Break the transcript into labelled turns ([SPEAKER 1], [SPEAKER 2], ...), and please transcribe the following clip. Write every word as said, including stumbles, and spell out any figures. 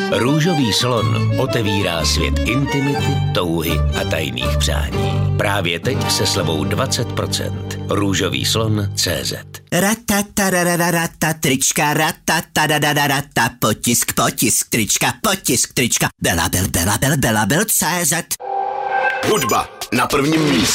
[SPEAKER 1] Růžový slon otevírá svět intimity, touhy a tajných přání. Právě teď se slevou dvacet procent. Růžový slon tečka cé zet.
[SPEAKER 2] Ratatarararata, trička, ratatarararata, potisk, potisk, trička, potisk, trička, Belabel, Belabel, Belabel, cé zet.
[SPEAKER 3] Hudba na prvním místě.